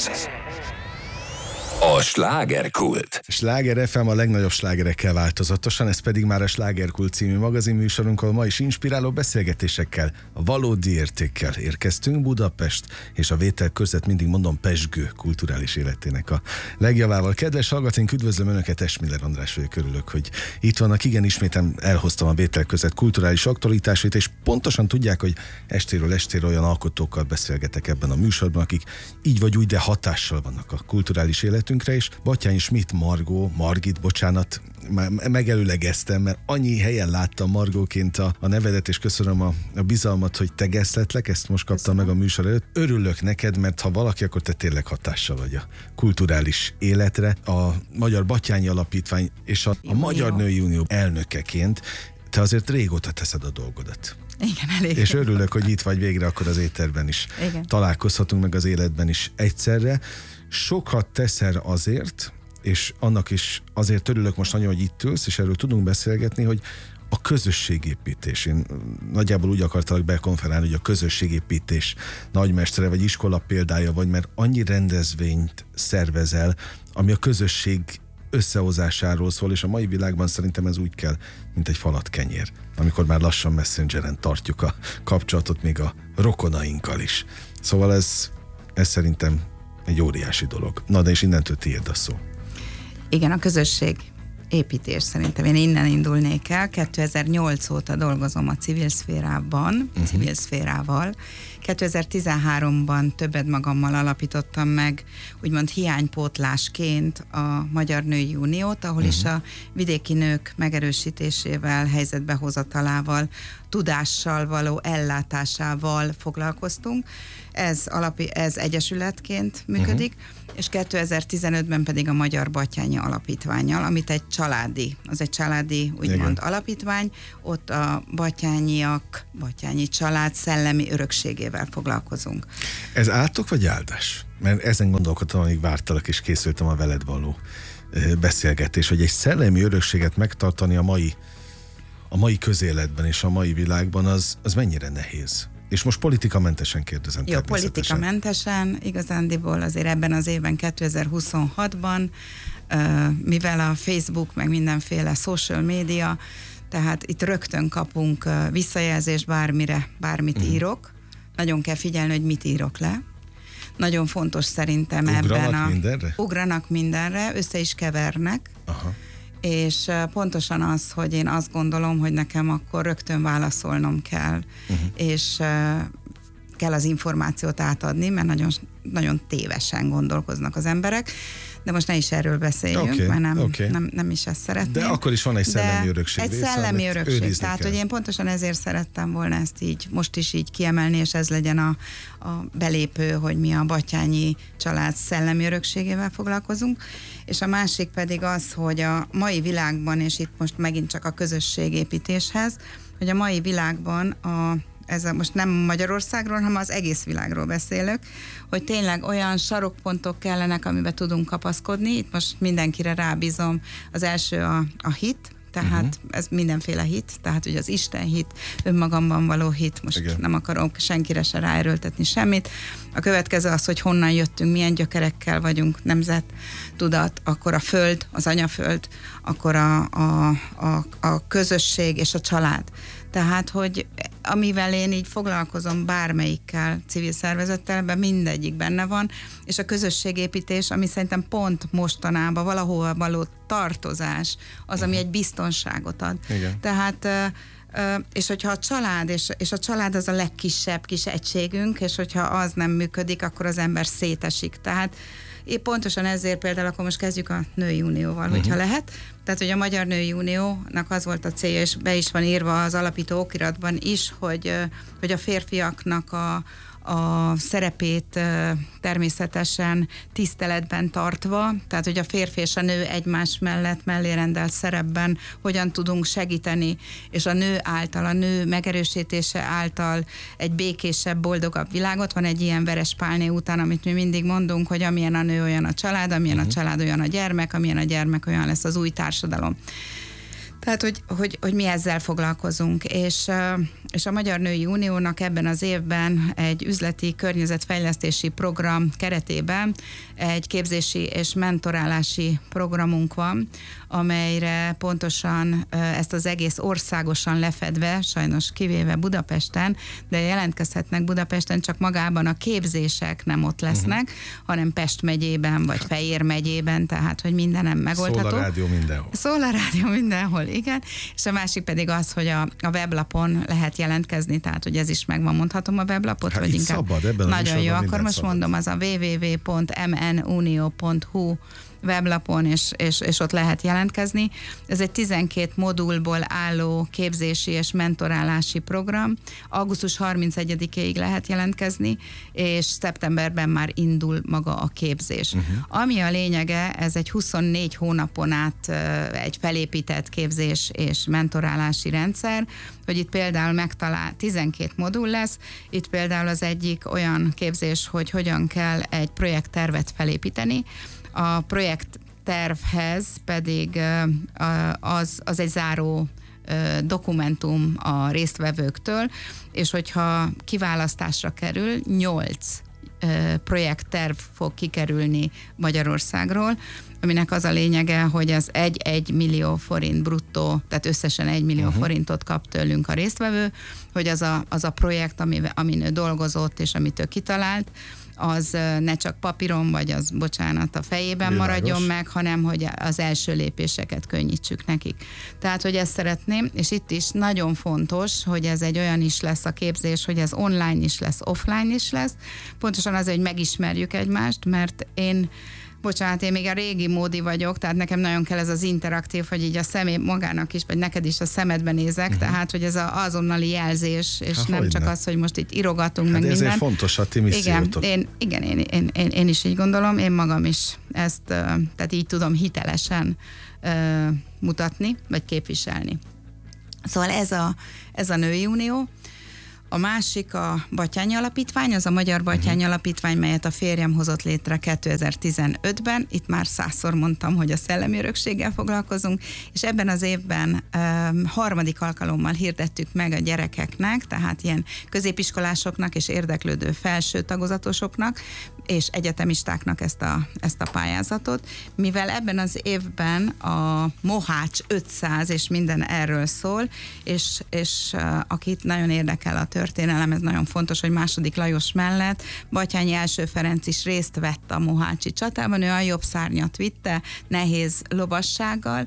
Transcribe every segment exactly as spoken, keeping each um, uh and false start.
Ez a Slágerkult. Sláger ef em a legnagyobb slágerekkel változatosan, ez pedig már a Slágerkult című magazinműsorunk, ahol ma is inspiráló beszélgetésekkel, a valódi értékkel érkeztünk. Budapest és a vétel között mindig mondom pezsgő kulturális életének a legjavával. Kedves hallgatóink, üdvözlöm Önöket, Esmiller András vagyok, örülök, hogy itt vannak. Igen, isméten elhoztam a vétel között kulturális aktualitásait, és pontosan tudják, hogy estéről estére olyan alkotókkal beszélgetek ebben a műsorban, akik így vagy úgy, de hatással vannak a kulturális életünkre, és Batthyány Schmidt Margó, Margit, bocsánat, megelőlegeztem, mert annyi helyen láttam Margóként a, a nevedet, és köszönöm a, a bizalmat, hogy tegezletlek, ezt most kaptam köszönöm. Meg a műsor előtt. Örülök neked, mert ha valaki, akkor te tényleg hatással vagy a kulturális életre. A Magyar Battyányi Alapítvány és a, a Magyar Női Unió elnökeként te azért régóta teszed a dolgodat. Igen, elég. És örülök, hogy itt vagy végre, akkor az éterben is igen. Találkozhatunk, meg az életben is egyszerre. Sokat teszel azért, és annak is azért örülök most nagyon, hogy itt ülsz, és erről tudunk beszélgetni, hogy a közösségépítés. Én nagyjából úgy akartalak bekonferálni, hogy a közösségépítés nagymestere vagy iskola példája vagy, mert annyi rendezvényt szervezel, ami a közösség összehozásáról szól, és a mai világban szerintem ez úgy kell, mint egy falat kenyér, amikor már lassan Messengeren tartjuk a kapcsolatot még a rokonainkkal is. Szóval ez, ez szerintem egy óriási dolog. Na, de és innentől tiéd a szó. Igen, a közösség építés szerintem. Én innen indulnék el. kétezer-nyolc óta dolgozom a civil szférában, uh-huh. civil szférával. kétezer-tizenháromban többet magammal alapítottam meg, úgymond hiánypótlásként a Magyar Női Uniót, ahol uh-huh. is a vidéki nők megerősítésével, helyzetbehozatalával, tudással való ellátásával foglalkoztunk. Ez, alapi, ez egyesületként működik, uh-huh. és kétezer-tizenötben pedig a Magyar Battyányi Alapítvánnyal, amit egy családi, az egy családi úgymond igen. alapítvány, ott a battyányiak, battyányi család szellemi örökségével foglalkozunk. Ez átok vagy áldás? Mert ezen gondolkodtam, amíg vártalak és készültem a veled való beszélgetés, hogy egy szellemi örökséget megtartani a mai, a mai közéletben és a mai világban, az, az mennyire nehéz? És most politikamentesen kérdezem. Jó, politikamentesen, igazándiból azért ebben az évben, kétezer-huszonhatban, mivel a Facebook, meg mindenféle social media, tehát itt rögtön kapunk visszajelzést bármire, bármit mm. írok. Nagyon kell figyelni, hogy mit írok le. Nagyon fontos szerintem ugranak ebben a... mindenre? Ugranak mindenre, össze is kevernek. Aha. És pontosan az, hogy én azt gondolom, hogy nekem akkor rögtön válaszolnom kell, uh-huh. és uh, kell az információt átadni, mert nagyon, nagyon tévesen gondolkoznak az emberek, de most ne is erről beszéljünk, okay, mert nem, okay. nem, nem is ezt szeretném. De akkor is van egy szellemi örökség. Egy szellemi örökség, tehát kell. Hogy én pontosan ezért szerettem volna ezt így, most is így kiemelni, és ez legyen a, a belépő, hogy mi a battyányi család szellemi örökségével foglalkozunk, és a másik pedig az, hogy a mai világban, és itt most megint csak a közösségépítéshez, hogy a mai világban a ez a, most nem Magyarországról, hanem az egész világról beszélök, hogy tényleg olyan sarokpontok kellenek, amiben tudunk kapaszkodni. Itt most mindenkire rábízom. Az első a, a hit, tehát uh-huh. ez mindenféle hit, tehát ugye az Isten hit, önmagamban való hit, most igen. nem akarom senkire se ráerőltetni semmit. A következő az, hogy honnan jöttünk, milyen gyökerekkel vagyunk, nemzet, tudat, akkor a föld, az anyaföld, akkor a, a, a, a közösség és a család. Tehát, hogy amivel én így foglalkozom bármelyikkel civil szervezettel, ebben mindegyik benne van, és a közösségépítés, ami szerintem pont mostanában valahol való tartozás, az, ami egy biztonságot ad. Igen. Tehát és hogyha a család, és, és a család az a legkisebb kis egységünk, és hogyha az nem működik, akkor az ember szétesik. Tehát én pontosan ezért például akkor most kezdjük a Női Unióval, uh-huh. hogyha lehet. Tehát, hogy a Magyar Női Uniónak az volt a célja, és be is van írva az alapító okiratban is, hogy, hogy a férfiaknak a, a szerepét természetesen tiszteletben tartva, tehát, hogy a férfi és a nő egymás mellett mellérendelt szerepben hogyan tudunk segíteni, és a nő által, a nő megerősítése által egy békésebb, boldogabb világot. Van egy ilyen Verespálné után, amit mi mindig mondunk, hogy amilyen a nő, olyan a család, amilyen uh-huh. a család, olyan a gyermek, amilyen a gyermek, olyan lesz az új társadalom. Tehát, hogy, hogy, hogy mi ezzel foglalkozunk, és, és a Magyar Női Uniónak ebben az évben egy üzleti környezetfejlesztési program keretében egy képzési és mentorálási programunk van, amelyre pontosan ezt az egész országosan lefedve, sajnos kivéve Budapesten, de jelentkezhetnek Budapesten, csak magában a képzések nem ott lesznek, uh-huh. hanem Pest megyében, vagy Fejér megyében, tehát, hogy mindenem megoldható. Szól a rádió mindenhol. Szól a rádió mindenhol, igen. És a másik pedig az, hogy a, a weblapon lehet jelentkezni, tehát, hogy ez is megvan, mondhatom a weblapot, hát vagy inkább szabad, ebben nagyon jó, akkor most szabad. mondom, az a double-u double-u double-u pont m n unio pont h u weblapon, és, és, és ott lehet jelentkezni. Ez egy tizenkét modulból álló képzési és mentorálási program. augusztus harmincegyedikéig lehet jelentkezni, és szeptemberben már indul maga a képzés. Uh-huh. Ami a lényege, ez egy huszonnégy hónapon át egy felépített képzés és mentorálási rendszer, hogy itt például megtalál, tizenkét modul lesz, itt például az egyik olyan képzés, hogy hogyan kell egy projekttervet felépíteni. A projekttervhez pedig az, az egy záró dokumentum a résztvevőktől, és hogyha kiválasztásra kerül, nyolc projektterv fog kikerülni Magyarországról, aminek az a lényege, hogy az egy-egy millió forint bruttó, tehát összesen egy millió uh-huh. forintot kap tőlünk a résztvevő, hogy az a, az a projekt, ami, amin ő dolgozott és amit ő kitalált, az ne csak papíron, vagy az, bocsánat, a fejében Világos. maradjon meg, hanem hogy az első lépéseket könnyítsük nekik. Tehát, hogy ezt szeretném, és itt is nagyon fontos, hogy ez egy olyan is lesz a képzés, hogy ez online is lesz, offline is lesz, pontosan azért, hogy megismerjük egymást, mert én bocsánat, én még a régi módi vagyok, tehát nekem nagyon kell ez az interaktív, hogy így a személy magának is, vagy neked is a szemedbe nézek, uh-huh. tehát, hogy ez az azonnali jelzés, és ha, nem csak ne. az, hogy most itt írogatunk, hát meg ez minden. Ez fontos a ti missziótok. Igen, én, igen én, én, én, én is így gondolom, én magam is ezt, tehát így tudom hitelesen uh, mutatni, vagy képviselni. Szóval ez a, ez a Női Unió. A másik a Batthyány Alapítvány, az a Magyar Batthyány uh-huh. Alapítvány, melyet a férjem hozott létre kétezer-tizenötben. Itt már százszor mondtam, hogy a szellemi örökséggel foglalkozunk, és ebben az évben um, harmadik alkalommal hirdettük meg a gyerekeknek, tehát ilyen középiskolásoknak és érdeklődő felső tagozatosoknak, és egyetemistáknak ezt a, ezt a pályázatot, mivel ebben az évben a Mohács ötszáz és minden erről szól, és, és uh, akit nagyon érdekel a történelem, ez nagyon fontos, hogy második Lajos mellett Batthyány első Ferenc is részt vett a mohácsi csatában, ő a jobb szárnyat vitte, nehéz lovassággal,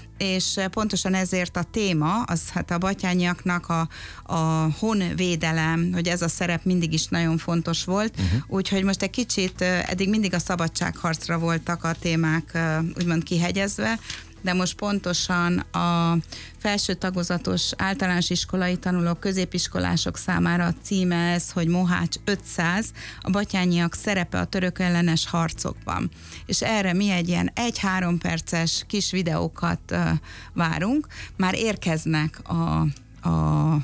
és pontosan ezért a téma, az hát a batthyányiaknak a, a honvédelem, hogy ez a szerep mindig is nagyon fontos volt, uh-huh. úgyhogy most egy kicsit, eddig mindig a szabadságharcra voltak a témák úgymond kihegyezve, de most pontosan a felső tagozatos általános iskolai tanulók, középiskolások számára a címe ez, hogy Mohács ötszáz, a batthyányiak szerepe a török ellenes harcokban. És erre mi egy ilyen egy-három perces kis videókat uh, várunk. Már érkeznek a, a, a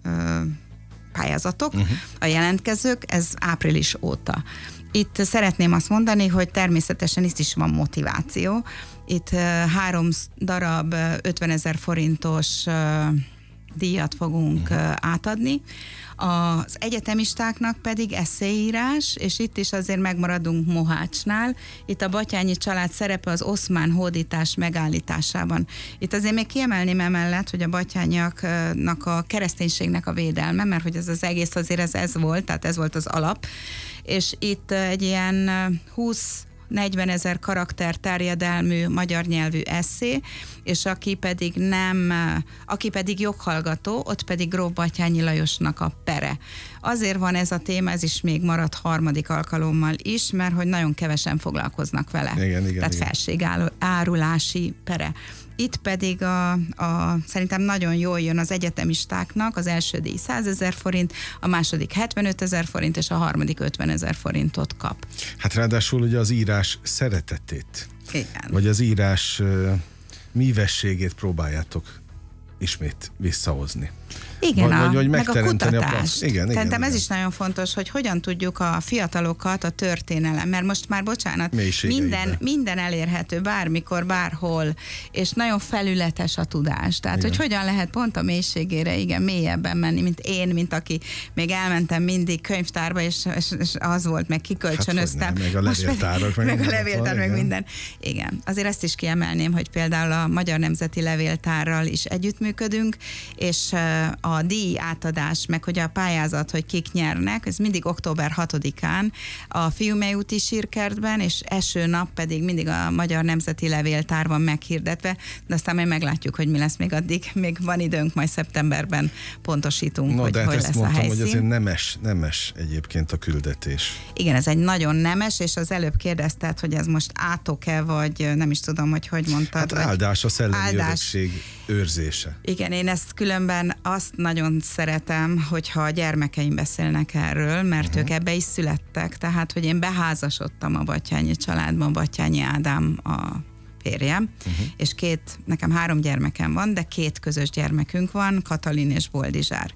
pályázatok, uh-huh. a jelentkezők, ez április óta. Itt szeretném azt mondani, hogy természetesen itt is van motiváció. Itt uh, három darab uh, ötvenezer forintos uh, díjat fogunk uh, átadni. Az egyetemistáknak pedig esszéírás, és itt is azért megmaradunk Mohácsnál. Itt a batthyányi család szerepe az oszmán hódítás megállításában. Itt azért még kiemelném emellett, hogy a batthyányiaknak a kereszténységnek a védelme, mert hogy ez az egész azért ez, ez volt, tehát ez volt az alap. És itt egy ilyen húsz negyvenezer karakter terjedelmű magyar nyelvű esszé, és aki pedig nem, aki pedig joghallgató, ott pedig gróf Batthyányi Lajosnak a pere. Azért van ez a téma, ez is még maradt harmadik alkalommal is, mert hogy nagyon kevesen foglalkoznak vele. Igen, igen, Tehát igen. felségárulási pere. Itt pedig a, a, szerintem nagyon jól jön az egyetemistáknak, az első díj százezer forint, a második hetvenötezer forint, és a harmadik ötvenezer forintot kap. Hát ráadásul ugye az írás szeretetét, igen. vagy az írás uh, mívességét próbáljátok ismét visszahozni. Igen, vagy, a, vagy, vagy meg a kutatást. A igen, Szerintem igen. Ez is nagyon fontos, hogy hogyan tudjuk a fiatalokat a történelem, mert most már, bocsánat, minden, minden elérhető, bármikor, bárhol, és nagyon felületes a tudás. Tehát, igen. hogy hogyan lehet pont a mélységére, igen, mélyebben menni, mint én, mint aki még elmentem mindig könyvtárba, és, és, és az volt, meg kikölcsönöztem. Hát, meg a levéltárak, meg, meg a levéltár, meg minden. Igen, azért ezt is kiemelném, hogy például a Magyar Nemzeti Levéltárral is együttműködünk, és a díj átadás, meg hogy a pályázat, hogy kik nyernek, ez mindig október hatodikán a Fiumei úti sírkertben, és eső nap pedig mindig a Magyar Nemzeti Levéltár van meghirdetve, de aztán majd meglátjuk, hogy mi lesz még addig. Még van időnk, majd szeptemberben pontosítunk, no, hogy de hogy ezt lesz mondtam, a helyszín. Hogy azért nemes, nemes egyébként a küldetés. Igen, ez egy nagyon nemes, és az előbb kérdezted, hogy ez most átok-e, vagy nem is tudom, hogy hogy mondtad. Hát áldás, a szellemi áldás. Örökség őrzése. Igen, én ezt különben azt nagyon szeretem, hogyha a gyermekeim beszélnek erről, mert uh-huh. ők ebbe is születtek, tehát, hogy én beházasodtam a Batthyányi családban, Batthyányi Ádám a férjem, uh-huh. és két, nekem három gyermekem van, de két közös gyermekünk van, Katalin és Boldizsár.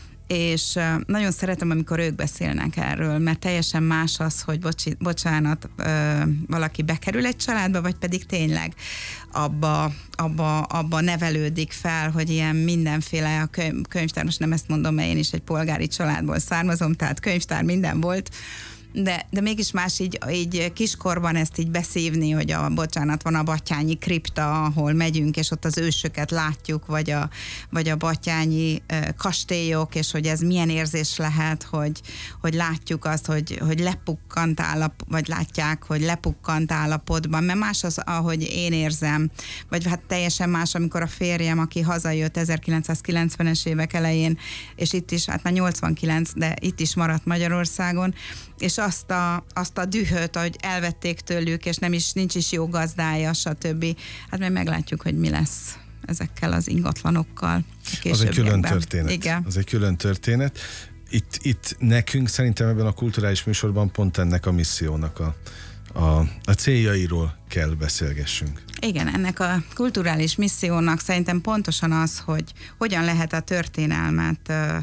És nagyon szeretem, amikor ők beszélnek erről, mert teljesen más az, hogy bocsi, bocsánat, ö, valaki bekerül egy családba, vagy pedig tényleg abba, abba, abba nevelődik fel, hogy ilyen mindenféle a könyv, könyvtár, most nem ezt mondom, mert én is egy polgári családból származom, tehát könyvtár minden volt, De, de mégis más így, így kiskorban ezt így beszívni, hogy a, bocsánat, van a Batthyányi kripta, ahol megyünk, és ott az ősöket látjuk, vagy a, vagy a batthyányi uh, kastélyok, és hogy ez milyen érzés lehet, hogy, hogy látjuk azt, hogy, hogy lepukkant állap, vagy látják, hogy lepukkant állapotban, mert más az, ahogy én érzem, vagy hát teljesen más, amikor a férjem, aki hazajött ezerkilencszázkilencvenes évek elején, és itt is, hát már nyolcvankilenc, de itt is maradt Magyarországon, és azt a, azt a dühöt, hogy elvették tőlük, és nem is, nincs is jó gazdája, stb. Hát majd meglátjuk, hogy mi lesz ezekkel az ingatlanokkal. Az egy külön történet. Igen. Az egy külön történet. Itt, itt nekünk szerintem ebben a kulturális műsorban pont ennek a missziónak a, a, a céljairól kell beszélgessünk. Igen, ennek a kulturális missziónak szerintem pontosan az, hogy hogyan lehet a történelmet ö,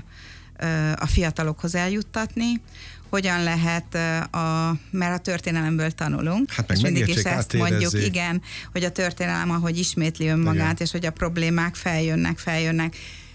ö, a fiatalokhoz eljuttatni, hogyan lehet a, mert a történelemből tanulunk, hát és mindig is ezt mondjuk, igen, hogy a történelem, ahogy ismétli önmagát, igen. és hogy a problémák feljönnek, feljönnek.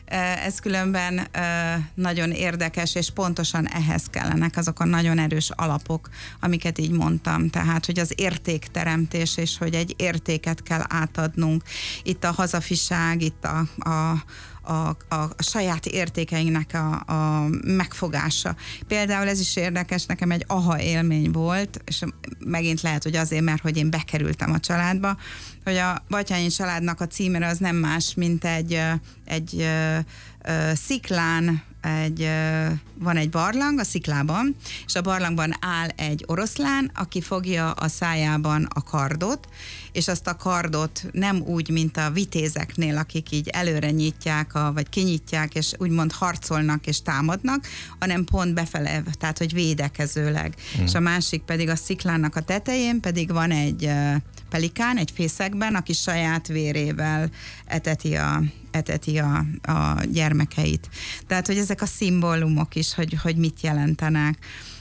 Ez különben nagyon érdekes, és pontosan ehhez kellenek azok a nagyon erős alapok, amiket így mondtam. Tehát, hogy az értékteremtés, és hogy egy értéket kell átadnunk. Itt a hazafiság, itt a, a A, a, a saját értékeinknek a, a megfogása. Például ez is érdekes, nekem egy aha élmény volt, és megint lehet, hogy azért, mert hogy én bekerültem a családba, hogy a Batthyányi családnak a címere az nem más, mint egy, egy ö, ö, sziklán, egy, van egy barlang a sziklában, és a barlangban áll egy oroszlán, aki fogja a szájában a kardot, és azt a kardot nem úgy, mint a vitézeknél, akik így előre nyitják, a, vagy kinyitják, és úgymond harcolnak és támadnak, hanem pont befele, tehát hogy védekezőleg. Mm. És a másik pedig a sziklának a tetején pedig van egy pelikán, egy fészekben, aki saját vérével eteti a, eteti a, a gyermekeit. Tehát, hogy ezek a szimbólumok is, hogy, hogy mit jelentenek.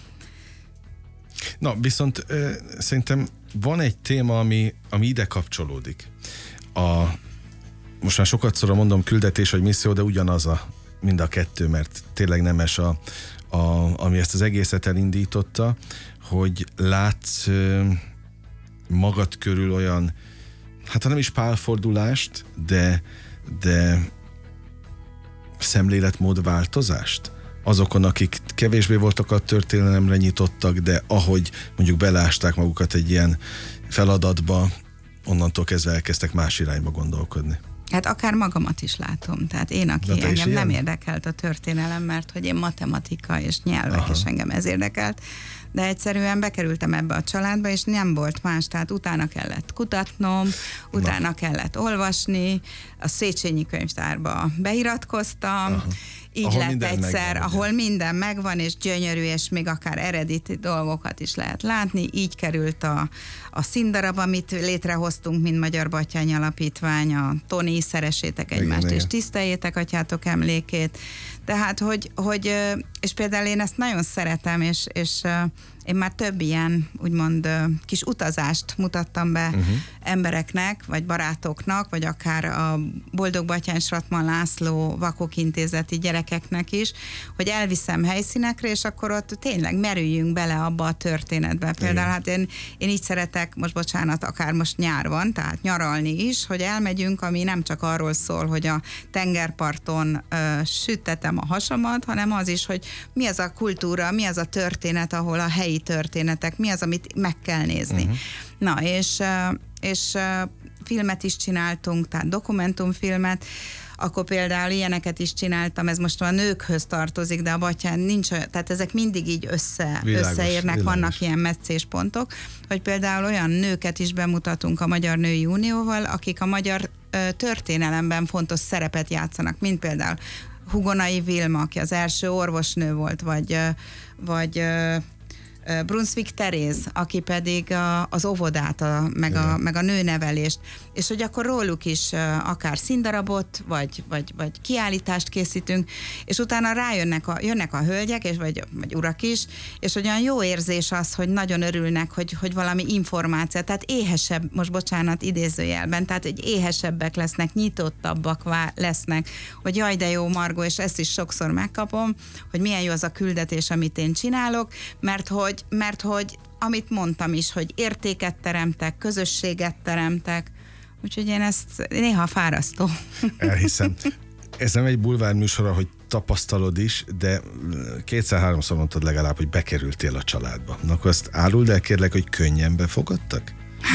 Na, viszont ö, szerintem van egy téma, ami, ami ide kapcsolódik. A, most már sokat szóra mondom küldetés vagy misszió, de ugyanaz a, mind a kettő, mert tényleg nemes, a, a, ami ezt az egészet elindította, hogy látsz ö, magad körül olyan, hát ha nem is pálfordulást, de, de szemléletmódváltozást azokon, akik kevésbé voltak a történelemre nyitottak, de ahogy mondjuk belásták magukat egy ilyen feladatba, onnantól kezdve elkezdtek más irányba gondolkodni. Hát akár magamat is látom. Tehát én, aki engem nem érdekelt a történelem, mert hogy én matematika és nyelvek, aha. és engem ez érdekelt, de egyszerűen bekerültem ebbe a családba, és nem volt más, tehát utána kellett kutatnom, utána Na. kellett olvasni, a Széchenyi könyvtárba beiratkoztam, aha. így ahol lett egyszer, megvan, ahol minden megvan, és gyönyörű, és még akár eredeti dolgokat is lehet látni. Így került a, a színdarab, amit létrehoztunk, mint Magyar Batthyány Alapítvány, a Toni, szeressétek egymást, igen, és igen. tiszteljétek atyátok emlékét. Tehát, hogy, hogy, és például én ezt nagyon szeretem, és, és én már több ilyen, úgymond kis utazást mutattam be uh-huh. embereknek, vagy barátoknak, vagy akár a Boldog Batthyány Stratman László Vakok Intézeti gyerekeknek is, hogy elviszem helyszínekre, és akkor ott tényleg merüljünk bele abba a történetbe. Például hát én, én így szeretek, most bocsánat, akár most nyár van, tehát nyaralni is, hogy elmegyünk, ami nem csak arról szól, hogy a tengerparton ö, sütetem a hasamat, hanem az is, hogy mi az a kultúra, mi az a történet, ahol a helyi történetek, mi az, amit meg kell nézni. Uh-huh. Na, és, és filmet is csináltunk, tehát dokumentumfilmet, akkor például ilyeneket is csináltam, ez most a nőkhöz tartozik, de a Battyán nincs olyan, tehát ezek mindig így össze, világos, összeérnek, világos. Vannak ilyen meccéspontok, hogy például olyan nőket is bemutatunk a Magyar Női Unióval, akik a magyar ö, történelemben fontos szerepet játszanak, mint például Hugonai Vilma, aki az első orvosnő volt, vagy, vagy Brunswick Teréz, aki pedig a, az óvodát, a, meg, a, meg a nőnevelést, és hogy akkor róluk is akár színdarabot, vagy, vagy, vagy kiállítást készítünk, és utána rájönnek a, jönnek a hölgyek, és vagy, vagy urak is, és olyan jó érzés az, hogy nagyon örülnek, hogy, hogy valami információ, tehát éhesebb, most bocsánat, idézőjelben, tehát hogy éhesebbek lesznek, nyitottabbak vá- lesznek, hogy jaj, de jó, Margó, és ezt is sokszor megkapom, hogy milyen jó az a küldetés, amit én csinálok, mert hogy mert hogy amit mondtam is, hogy értéket teremtek, közösséget teremtek, úgyhogy én ezt néha fárasztó. Elhiszem. Ez nem egy bulvár műsora, hogy tapasztalod is, de kétszer-háromszor mondtad legalább, hogy bekerültél a családba. Na, akkor azt áruld el kérlek, hogy könnyen befogadtak?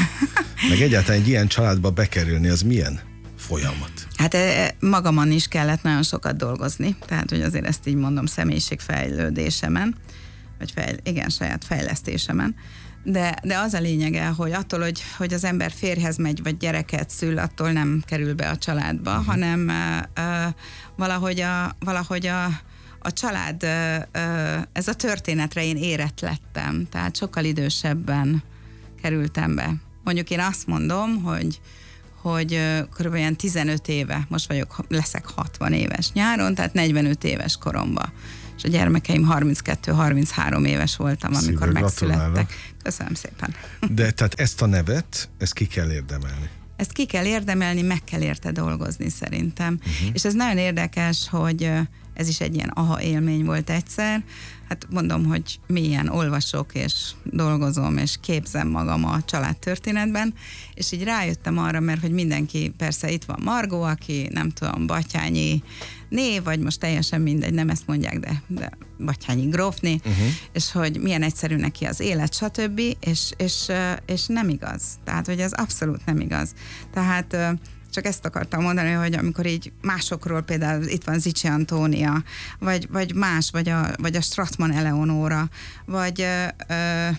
Meg egyáltalán egy ilyen családba bekerülni, az milyen folyamat? Hát magamon is kellett nagyon sokat dolgozni, tehát hogy azért ezt így mondom, személyiségfejlődésemen, vagy fejl, igen, saját fejlesztésemen. De, de az a lényege, hogy attól, hogy, hogy az ember férjhez megy, vagy gyereket szül, attól nem kerül be a családba, uh-huh. hanem uh, uh, valahogy, a, valahogy a, a család, uh, uh, ez a történetre én érett lettem, tehát sokkal idősebben kerültem be. Mondjuk én azt mondom, hogy hogy uh, kb. Ilyen tizenöt éve, most vagyok, leszek hatvan éves nyáron, tehát negyvenöt éves koromban. És a gyermekeim harminckettő-harminchárom éves voltam, amikor Szívből megszülettek. gratulálok. Köszönöm szépen. De tehát ezt a nevet, ezt ki kell érdemelni. Ezt ki kell érdemelni, meg kell érte dolgozni szerintem. Uh-huh. És ez nagyon érdekes, hogy ez is egy ilyen aha élmény volt egyszer. Hát mondom, hogy mélyen olvasok, és dolgozom, és képzem magam a családtörténetben, és így rájöttem arra, mert hogy mindenki, persze itt van Margó, aki nem tudom, Battyányi név, vagy most teljesen mindegy, nem ezt mondják, de, de Battyányi grófné, uh-huh. és hogy milyen egyszerű neki az élet, stb., és, és, és nem igaz. Tehát, hogy ez abszolút nem igaz. Tehát csak ezt akartam mondani, hogy amikor így másokról, például itt van Zichy Antónia, vagy, vagy más, vagy a, vagy a Stratman Eleonóra, vagy ö, ö,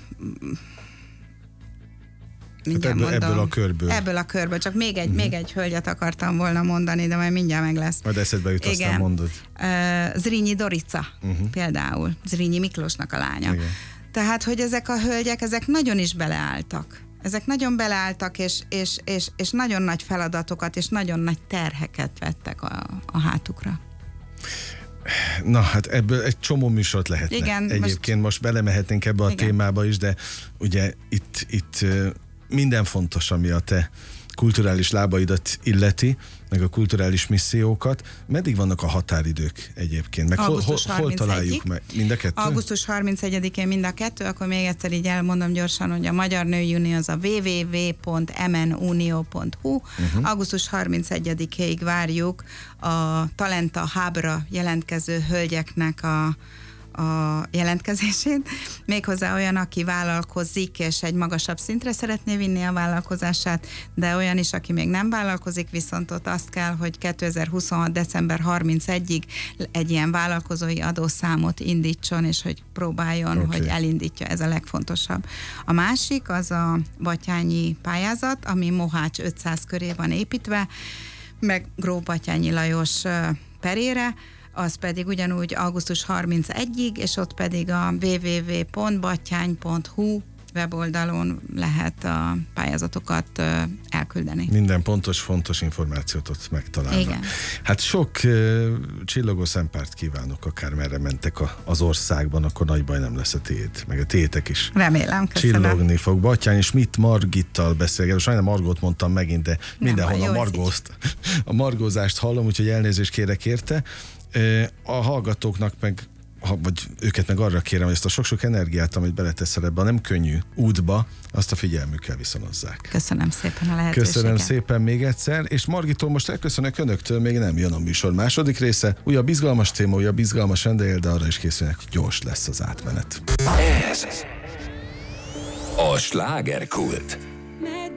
hát ebből, ebből a körből. Ebből a körből, csak még egy, uh-huh. még egy hölgyet akartam volna mondani, de majd mindjárt meg lesz. Majd eszedbe jut, igen. Aztán mondod. Uh, Zrínyi Dorica uh-huh. például, Zrínyi Miklósnak a lánya. Igen. Tehát, hogy ezek a hölgyek, ezek nagyon is beleálltak. Ezek nagyon beleálltak, és, és, és, és nagyon nagy feladatokat, és nagyon nagy terheket vettek a, a hátukra. Na, hát ebből egy csomó műsort lehetne. Igen, egyébként most, most belemehetnénk ebbe a igen. témába is, de ugye itt, itt minden fontos, ami a te kulturális lábaidat illeti, meg a kulturális missziókat. Meddig vannak a határidők egyébként? Meg hol, hol, hol találjuk meg? Mind a kettő? augusztus harmincegyedikén mind a kettő, akkor még egyszer így elmondom gyorsan, hogy a Magyar Női Unió az a double-u double-u double-u pont m n unió pont h u. Uh-huh. augusztus harmincegyedikéig várjuk a Talenta Hubra jelentkező hölgyeknek a a jelentkezését, méghozzá olyan, aki vállalkozik, és egy magasabb szintre szeretné vinni a vállalkozását, de olyan is, aki még nem vállalkozik, viszont ott azt kell, hogy kétezer-huszonhat. december harmincegyedikéig egy ilyen vállalkozói adószámot indítson, és hogy próbáljon, okay. hogy elindítja, ez a legfontosabb. A másik az a Battyányi pályázat, ami Mohács ötszáz köré van építve, meg Gróf Battyányi Lajos perére, az pedig ugyanúgy augusztus harmincegyedikéig, és ott pedig a double-u double-u double-u pont battyány pont hu weboldalon lehet a pályázatokat elküldeni. Minden pontos, fontos információt ott megtalálnak. Igen. Hát sok uh, csillogó szempárt kívánok, akár merre mentek a, az országban, akkor nagy baj nem lesz a tiéd, meg a tiétek is. Remélem, köszönöm. Csillogni fog. Battyány és mit Margittal beszélget. Sajnán Margót mondtam megint, de mindenhol a, margózt, a margózást hallom, úgyhogy elnézést kérek érte. A hallgatóknak meg Ha, vagy őket meg arra kérem, hogy ezt a sok-sok energiát, amit beleteszel ebbe a nem könnyű útba, azt a figyelmükkel viszonozzák. Köszönöm szépen a lehetőséget. Köszönöm szépen még egyszer, és Margitól most elköszönök önöktől, még nem jön a műsor második része. Újabb izgalmas téma, újabb izgalmas vendéggel, de arra is készülnek, hogy gyors lesz az átmenet. Ez a Slágerkult.